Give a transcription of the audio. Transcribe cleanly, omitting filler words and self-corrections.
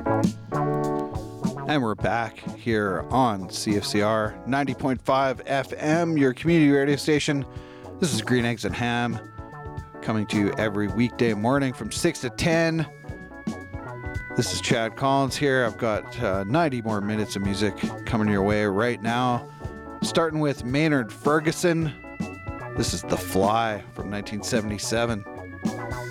And we're back here on CFCR 90.5 FM, your community radio station. This is Green Eggs and Ham, coming to you every weekday morning from 6 to 10. This is Chad Collins here. I've got 90 more minutes of music coming your way right now. Starting with Maynard Ferguson. This is The Fly from 1977.